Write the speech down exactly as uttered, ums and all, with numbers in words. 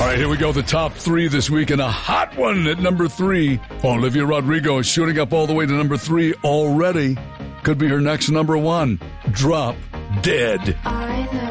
All right, here we go. The top three this week, and a hot one at number three. Olivia Rodrigo is shooting up all the way to number three already. Could be her next number one. Drop Dead. I know.